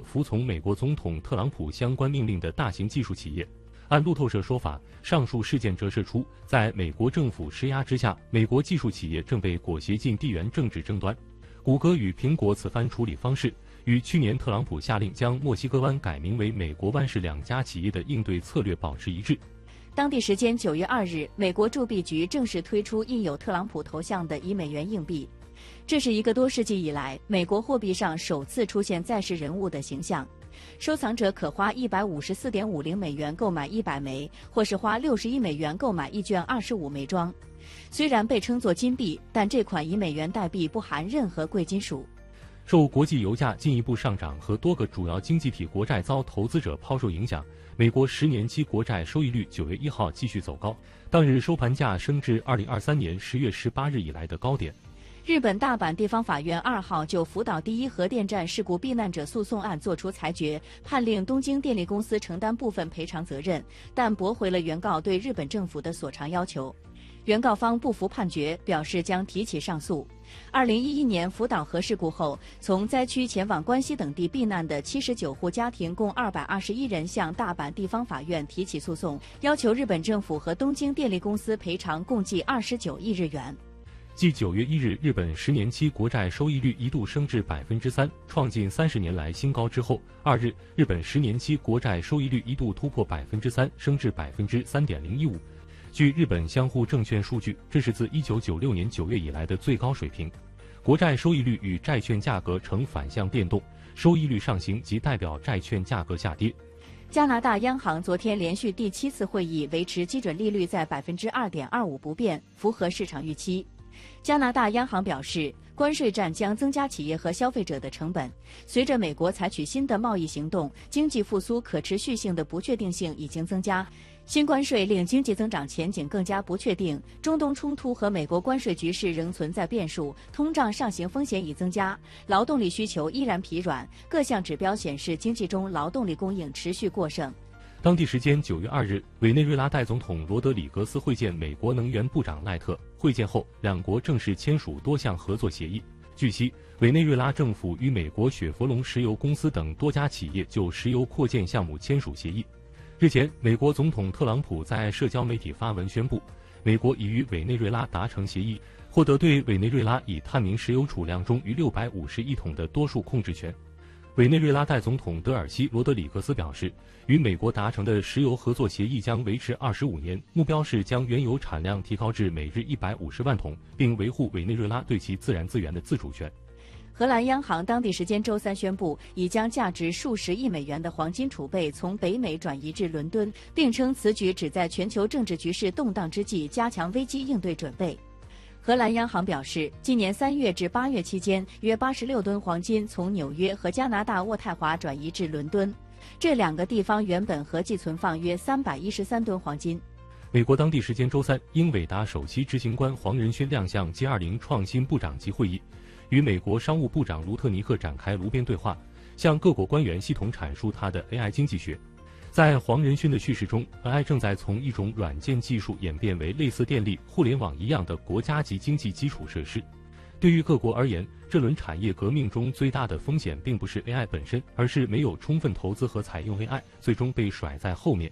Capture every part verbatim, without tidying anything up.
服从美国总统特朗普相关命令的大型技术企业。按路透社说法，上述事件折射出，在美国政府施压之下，美国技术企业正被裹挟进地缘政治争端。谷歌与苹果此番处理方式，与去年特朗普下令将墨西哥湾改名为美国湾是两家企业的应对策略保持一致。 当地时间九月二日，美国铸币局正式推出印有特朗普头像的一美元硬币，这是一个多世纪以来美国货币上首次出现在世人物的形象。收藏者可花一百五十四点五零美元购买一百枚，或是花六十一美元购买一卷二十五枚装。虽然被称作金币，但这款一美元代币不含任何贵金属。 受国际油价进一步上涨和多个主要经济体国债遭投资者抛售影响，美国十年期国债收益率九月一号继续走高，当日收盘价升至二零二三年十月十八日以来的高点。 日本大阪地方法院二号就福岛第一核电站事故避难者诉讼案作出裁决，判令东京电力公司承担部分赔偿责任，但驳回了原告对日本政府的索偿要求。原告方不服判决，表示将提起上诉。二零一一年福岛核事故后，从灾区前往关西等地避难的七十九户家庭共二百二十一人向大阪地方法院提起诉讼，要求日本政府和东京电力公司赔偿共计二十九亿日元。 继九月一日日本十年期国债收益率一度升至百分之三，创近三十年来新高之后，二日日本十年期国债收益率一度突破百分之三，升至百分之三点零一五。据日本相互证券数据，这是自一九九六年九月以来的最高水平。国债收益率与债券价格呈反向变动，收益率上行即代表债券价格下跌。 加拿大央行昨天连续第七次会议维持基准利率在百分之二点二五不变，符合市场预期。加拿大央行表示，关税战将增加企业和消费者的成本。随着美国采取新的贸易行动，经济复苏可持续性的不确定性已经增加。新关税令经济增长前景更加不确定，中东冲突和美国关税局势仍存在变数，通胀上行风险已增加，劳动力需求依然疲软，各项指标显示经济中劳动力供应持续过剩。 当地时间九月二日，委内瑞拉代总统罗德里格斯会见美国能源部长赖特。会见后，两国正式签署多项合作协议。据悉，委内瑞拉政府与美国雪佛龙石油公司等多家企业就石油扩建项目签署协议。日前，美国总统特朗普在社交媒体发文宣布，美国已与委内瑞拉达成协议，获得对委内瑞拉已探明石油储量中逾六百五十亿桶的多数控制权。委内瑞拉代总统德尔西·罗德里格斯表示，与美国达成的石油合作协议将维持二十五年，目标是将原油产量提高至每日一百五十万桶，并维护委内瑞拉对其自然资源的自主权。 荷兰央行当地时间周三宣布，已将价值数十亿美元的黄金储备从北美转移至伦敦，并称此举旨在全球政治局势动荡之际加强危机应对准备。荷兰央行表示，今年三月至八月期间，约八十六吨黄金从纽约和加拿大渥太华转移至伦敦，这两个地方原本合计存放约三百一十三吨黄金。 美国当地时间周三，英伟达首席执行官黄仁勋亮相 G二十 创新部长级会议，与美国商务部长卢特尼克展开炉边对话，向各国官员系统阐述他的 A I 经济学。在黄仁勋的叙事中 ，A I 正在从一种软件技术演变为类似电力、互联网一样的国家级经济基础设施。对于各国而言，这轮产业革命中最大的风险并不是 A I 本身，而是没有充分投资和采用 A I， 最终被甩在后面。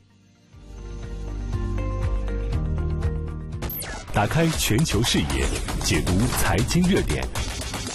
打开全球视野，解读财经热点，